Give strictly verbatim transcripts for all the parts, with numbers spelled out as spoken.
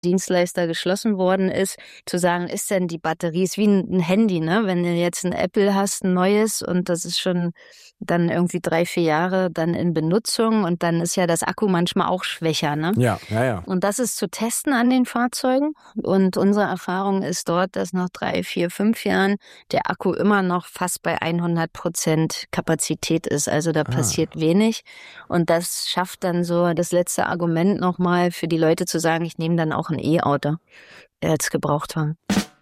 Dienstleister geschlossen worden ist, zu sagen, ist denn die Batterie, ist wie ein Handy, ne? Wenn du jetzt ein Apple hast, ein neues, und das ist schon dann irgendwie drei, vier Jahre dann in Benutzung, und dann ist ja das Akku manchmal auch schwächer, ne? Ja, ja, ja. Und das ist zu testen an den Fahrzeugen. Und unsere Erfahrung ist dort, dass nach drei, vier, fünf Jahren der Akku immer noch fast bei hundert Prozent Kapazität ist. Also da passiert ah. wenig. Und das schafft dann so das letzte Argument nochmal für die Leute zu sagen, ich nehme dann auch ein E-Auto als Gebrauchtwagen.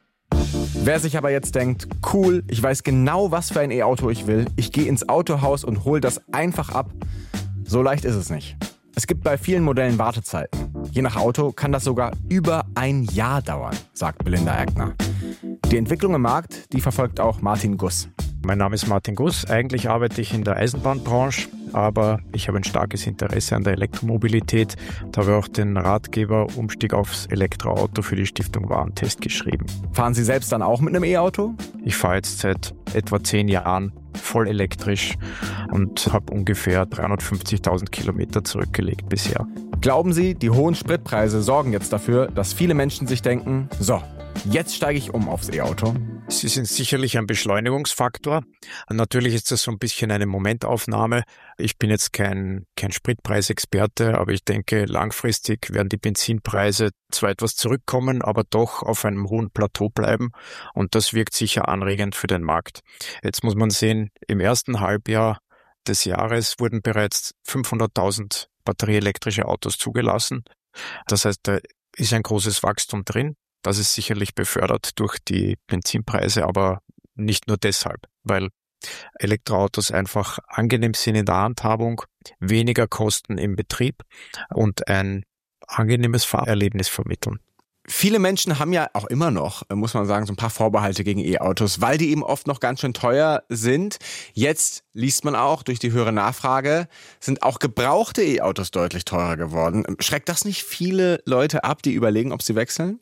Wer sich aber jetzt denkt, cool, ich weiß genau, was für ein E-Auto ich will, ich gehe ins Autohaus und hole das einfach ab, so leicht ist es nicht. Es gibt bei vielen Modellen Wartezeiten. Je nach Auto kann das sogar über ein Jahr dauern, sagt Belinda Egner. Die Entwicklung im Markt, die verfolgt auch Martin Guss. Mein Name ist Martin Guss. Eigentlich arbeite ich in der Eisenbahnbranche, aber ich habe ein starkes Interesse an der Elektromobilität und habe auch den Ratgeber Umstieg aufs Elektroauto für die Stiftung Warentest geschrieben. Fahren Sie selbst dann auch mit einem E-Auto? Ich fahre jetzt seit etwa zehn Jahren voll elektrisch und habe ungefähr dreihundertfünfzigtausend Kilometer zurückgelegt bisher. Glauben Sie, die hohen Spritpreise sorgen jetzt dafür, dass viele Menschen sich denken, so, jetzt steige ich um aufs E-Auto? Sie sind sicherlich ein Beschleunigungsfaktor. Natürlich ist das so ein bisschen eine Momentaufnahme. Ich bin jetzt kein, kein Spritpreisexperte, aber ich denke, langfristig werden die Benzinpreise zwar etwas zurückkommen, aber doch auf einem hohen Plateau bleiben. Und das wirkt sicher anregend für den Markt. Jetzt muss man sehen, im ersten Halbjahr des Jahres wurden bereits fünfhunderttausend batterieelektrische Autos zugelassen. Das heißt, da ist ein großes Wachstum drin. Das ist sicherlich befördert durch die Benzinpreise, aber nicht nur deshalb, weil Elektroautos einfach angenehm sind in der Handhabung, weniger Kosten im Betrieb und ein angenehmes Fahrerlebnis vermitteln. Viele Menschen haben ja auch immer noch, muss man sagen, so ein paar Vorbehalte gegen E-Autos, weil die eben oft noch ganz schön teuer sind. Jetzt liest man auch, durch die höhere Nachfrage sind auch gebrauchte E-Autos deutlich teurer geworden. Schreckt das nicht viele Leute ab, die überlegen, ob sie wechseln?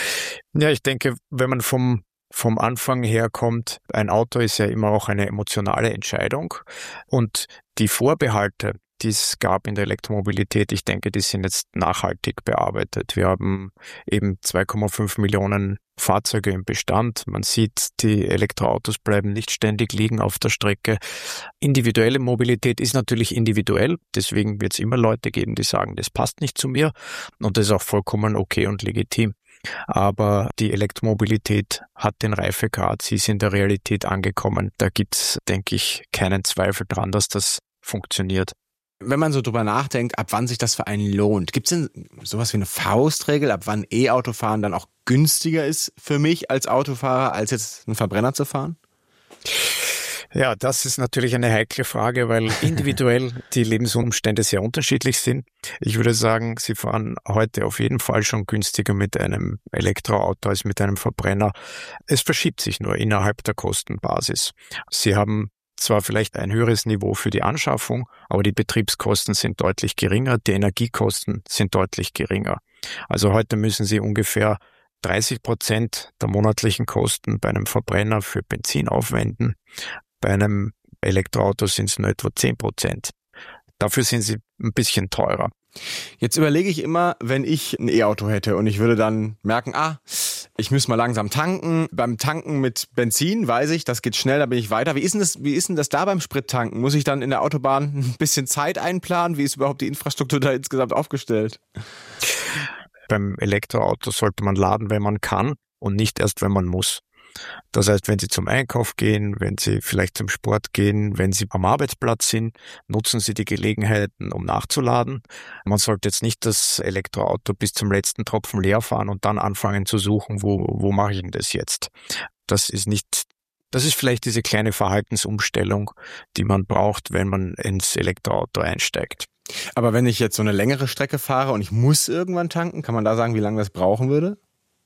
Ja, ich denke, wenn man vom, vom Anfang her kommt, ein Auto ist ja immer auch eine emotionale Entscheidung. Und die Vorbehalte, die es gab in der Elektromobilität, ich denke, die sind jetzt nachhaltig bearbeitet. Wir haben eben zwei Komma fünf Millionen Fahrzeuge im Bestand. Man sieht, die Elektroautos bleiben nicht ständig liegen auf der Strecke. Individuelle Mobilität ist natürlich individuell. Deswegen wird es immer Leute geben, die sagen, das passt nicht zu mir. Und das ist auch vollkommen okay und legitim. Aber die Elektromobilität hat den Reifegrad, sie ist in der Realität angekommen. Da gibt's, denke ich, keinen Zweifel dran, dass das funktioniert. Wenn man so drüber nachdenkt, ab wann sich das für einen lohnt, gibt es denn sowas wie eine Faustregel, ab wann E-Autofahren dann auch günstiger ist für mich als Autofahrer, als jetzt einen Verbrenner zu fahren? Ja, das ist natürlich eine heikle Frage, weil individuell die Lebensumstände sehr unterschiedlich sind. Ich würde sagen, Sie fahren heute auf jeden Fall schon günstiger mit einem Elektroauto als mit einem Verbrenner. Es verschiebt sich nur innerhalb der Kostenbasis. Sie haben zwar vielleicht ein höheres Niveau für die Anschaffung, aber die Betriebskosten sind deutlich geringer, die Energiekosten sind deutlich geringer. Also heute müssen Sie ungefähr dreißig Prozent der monatlichen Kosten bei einem Verbrenner für Benzin aufwenden. Bei einem Elektroauto sind es nur etwa zehn Prozent. Dafür sind sie ein bisschen teurer. Jetzt überlege ich immer, wenn ich ein E-Auto hätte und ich würde dann merken, ah, ich muss mal langsam tanken. Beim Tanken mit Benzin weiß ich, das geht schnell, da bin ich weiter. Wie ist denn das, wie ist denn das da beim Sprittanken? Muss ich dann in der Autobahn ein bisschen Zeit einplanen? Wie ist überhaupt die Infrastruktur da insgesamt aufgestellt? Beim Elektroauto sollte man laden, wenn man kann und nicht erst, wenn man muss. Das heißt, wenn Sie zum Einkauf gehen, wenn Sie vielleicht zum Sport gehen, wenn Sie am Arbeitsplatz sind, nutzen Sie die Gelegenheiten, um nachzuladen. Man sollte jetzt nicht das Elektroauto bis zum letzten Tropfen leer fahren und dann anfangen zu suchen, wo, wo mache ich denn das jetzt? Das ist nicht, das ist vielleicht diese kleine Verhaltensumstellung, die man braucht, wenn man ins Elektroauto einsteigt. Aber wenn ich jetzt so eine längere Strecke fahre und ich muss irgendwann tanken, kann man da sagen, wie lange das brauchen würde?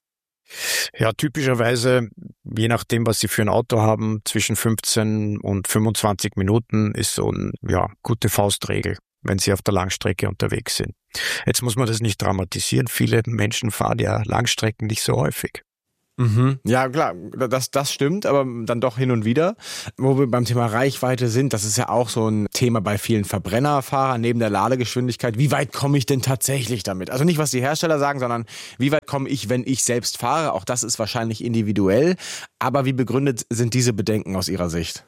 Ja, typischerweise, je nachdem, was Sie für ein Auto haben, zwischen fünfzehn und fünfundzwanzig Minuten ist so eine ja, gute Faustregel, wenn Sie auf der Langstrecke unterwegs sind. Jetzt muss man das nicht dramatisieren. Viele Menschen fahren ja Langstrecken nicht so häufig. Mhm. Ja, klar, das, das stimmt, aber dann doch hin und wieder. Wo wir beim Thema Reichweite sind, das ist ja auch so ein Thema bei vielen Verbrennerfahrern neben der Ladegeschwindigkeit. Wie weit komme ich denn tatsächlich damit? Also nicht, was die Hersteller sagen, sondern wie weit komme ich, wenn ich selbst fahre? Auch das ist wahrscheinlich individuell. Aber wie begründet sind diese Bedenken aus Ihrer Sicht?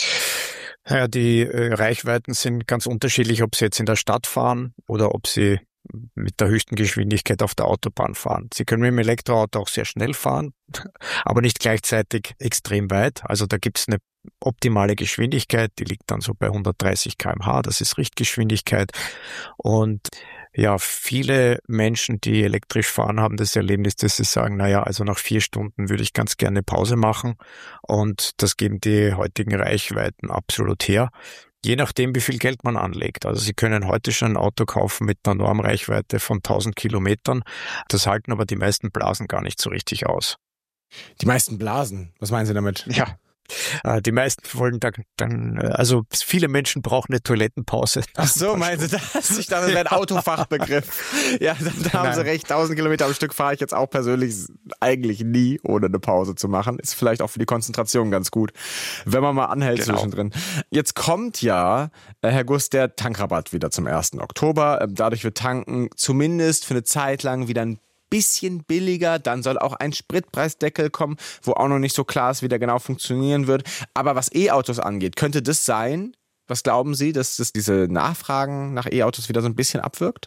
Ja, die äh, Reichweiten sind ganz unterschiedlich, ob Sie jetzt in der Stadt fahren oder ob Sie mit der höchsten Geschwindigkeit auf der Autobahn fahren. Sie können mit dem Elektroauto auch sehr schnell fahren, aber nicht gleichzeitig extrem weit. Also da gibt es eine optimale Geschwindigkeit, die liegt dann so bei hundertdreißig Kilometer pro Stunde, das ist Richtgeschwindigkeit. Und ja, viele Menschen, die elektrisch fahren, haben das Erlebnis, dass sie sagen, naja, also nach vier Stunden würde ich ganz gerne Pause machen. Und das geben die heutigen Reichweiten absolut her. Je nachdem, wie viel Geld man anlegt. Also Sie können heute schon ein Auto kaufen mit einer Normreichweite von tausend Kilometern. Das halten aber die meisten Blasen gar nicht so richtig aus. Die meisten Blasen? Was meinen Sie damit? Ja. Die meisten wollen dann, dann, also viele Menschen brauchen eine Toilettenpause. Ach so, meinen Sie das? Ich dachte, das wäre ein Autofachbegriff. Ja, da, da haben Sie recht. tausend Kilometer am Stück fahre ich jetzt auch persönlich eigentlich nie, ohne eine Pause zu machen. Ist vielleicht auch für die Konzentration ganz gut, wenn man mal anhält genau. Zwischendrin. Jetzt kommt ja, Herr Guss, der Tankrabatt wieder zum ersten Oktober. Dadurch wird Tanken zumindest für eine Zeit lang wieder ein bisschen billiger, dann soll auch ein Spritpreisdeckel kommen, wo auch noch nicht so klar ist, wie der genau funktionieren wird. Aber was E-Autos angeht, könnte das sein, was glauben Sie, dass das diese Nachfragen nach E-Autos wieder so ein bisschen abwirkt?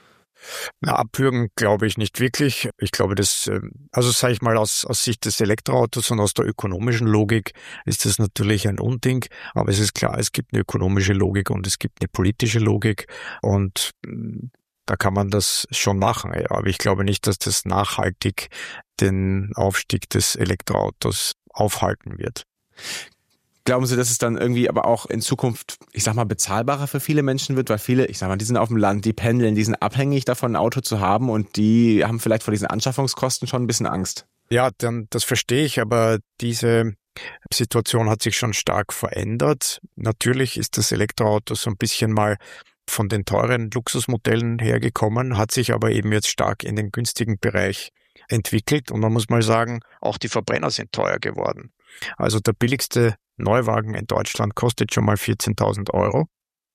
Na, abwürgen glaube ich nicht wirklich. Ich glaube, das, also sage ich mal aus, aus Sicht des Elektroautos und aus der ökonomischen Logik ist das natürlich ein Unding. Aber es ist klar, es gibt eine ökonomische Logik und es gibt eine politische Logik und da kann man das schon machen, aber ich glaube nicht, dass das nachhaltig den Aufstieg des Elektroautos aufhalten wird. Glauben Sie, dass es dann irgendwie aber auch in Zukunft, ich sag mal, bezahlbarer für viele Menschen wird? Weil viele, ich sag mal, die sind auf dem Land, die pendeln, die sind abhängig davon, ein Auto zu haben und die haben vielleicht vor diesen Anschaffungskosten schon ein bisschen Angst. Ja, dann, das verstehe ich, aber diese Situation hat sich schon stark verändert. Natürlich ist das Elektroauto so ein bisschen mal von den teuren Luxusmodellen hergekommen, hat sich aber eben jetzt stark in den günstigen Bereich entwickelt. Und man muss mal sagen, auch die Verbrenner sind teuer geworden. Also der billigste Neuwagen in Deutschland kostet schon mal vierzehntausend Euro.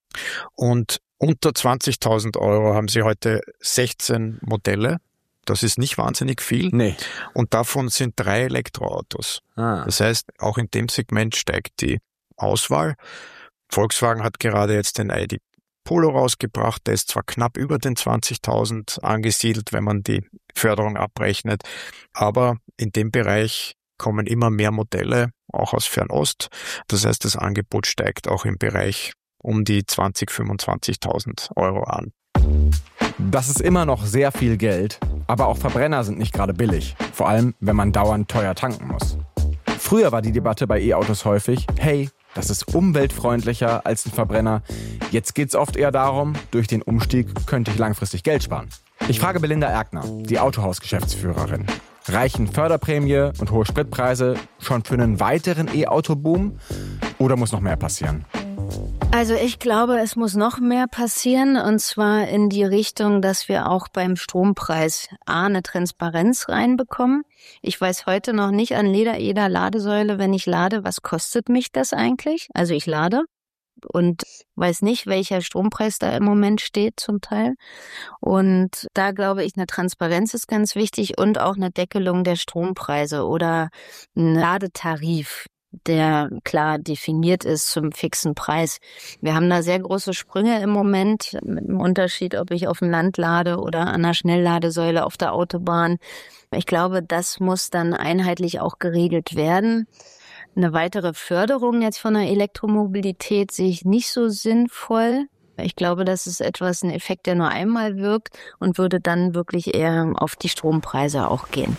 Und unter zwanzigtausend Euro haben sie heute sechzehn Modelle. Das ist nicht wahnsinnig viel. Nee. Und davon sind drei Elektroautos. Ah. Das heißt, auch in dem Segment steigt die Auswahl. Volkswagen hat gerade jetzt den I D Polo rausgebracht, der ist zwar knapp über den zwanzigtausend angesiedelt, wenn man die Förderung abrechnet, aber in dem Bereich kommen immer mehr Modelle, auch aus Fernost. Das heißt, das Angebot steigt auch im Bereich um die zwanzigtausend, fünfundzwanzigtausend Euro an. Das ist immer noch sehr viel Geld, aber auch Verbrenner sind nicht gerade billig, vor allem wenn man dauernd teuer tanken muss. Früher war die Debatte bei E-Autos häufig, hey, das ist umweltfreundlicher als ein Verbrenner. Jetzt geht es oft eher darum, durch den Umstieg könnte ich langfristig Geld sparen. Ich frage Belinda Erkner, die Autohaus-Geschäftsführerin. Reichen Förderprämie und hohe Spritpreise schon für einen weiteren E-Auto-Boom oder muss noch mehr passieren? Also ich glaube, es muss noch mehr passieren und zwar in die Richtung, dass wir auch beim Strompreis A, eine Transparenz reinbekommen. Ich weiß heute noch nicht an jeder, jeder Ladesäule, wenn ich lade, was kostet mich das eigentlich? Also ich lade und weiß nicht, welcher Strompreis da im Moment steht zum Teil. Und da glaube ich, eine Transparenz ist ganz wichtig und auch eine Deckelung der Strompreise oder ein Ladetarif, der klar definiert ist zum fixen Preis. Wir haben da sehr große Sprünge im Moment, mit dem Unterschied, ob ich auf dem Land lade oder an einer Schnellladesäule auf der Autobahn. Ich glaube, das muss dann einheitlich auch geregelt werden. Eine weitere Förderung jetzt von der Elektromobilität sehe ich nicht so sinnvoll. Ich glaube, das ist etwas, ein Effekt, der nur einmal wirkt und würde dann wirklich eher auf die Strompreise auch gehen.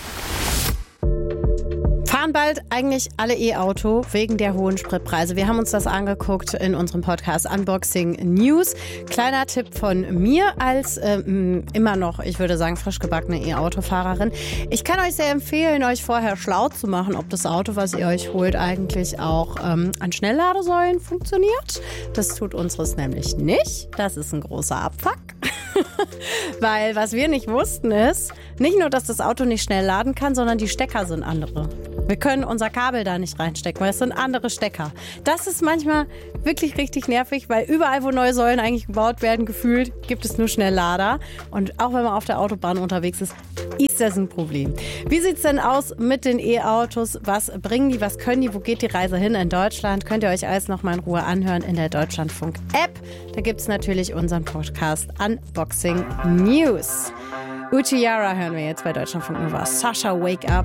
Fahren bald eigentlich alle E-Auto wegen der hohen Spritpreise. Wir haben uns das angeguckt in unserem Podcast Unboxing News. Kleiner Tipp von mir als ähm, immer noch, ich würde sagen, frisch gebackene E-Auto-Fahrerin. Ich kann euch sehr empfehlen, euch vorher schlau zu machen, ob das Auto, was ihr euch holt, eigentlich auch ähm, an Schnellladesäulen funktioniert. Das tut unseres nämlich nicht. Das ist ein großer Abfuck. Weil was wir nicht wussten ist, nicht nur, dass das Auto nicht schnell laden kann, sondern die Stecker sind andere. Wir können unser Kabel da nicht reinstecken, weil es sind andere Stecker. Das ist manchmal wirklich richtig nervig, weil überall, wo neue Säulen eigentlich gebaut werden, gefühlt, gibt es nur Schnelllader. Und auch wenn man auf der Autobahn unterwegs ist, ist das ein Problem. Wie sieht es denn aus mit den E-Autos? Was bringen die, was können die, wo geht die Reise hin in Deutschland? Könnt ihr euch alles nochmal in Ruhe anhören in der Deutschlandfunk-App. Da gibt es natürlich unseren Podcast Unboxing News. Uchiara hören wir jetzt bei Deutschlandfunk Nova. Sasha, Wake Up.